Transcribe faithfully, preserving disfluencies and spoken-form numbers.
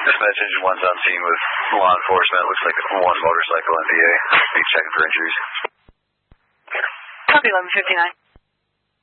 Dispatch engine one's on scene with law enforcement. Looks like one motorcycle M V A. Be checking for injuries. Copy eleven fifty-nine.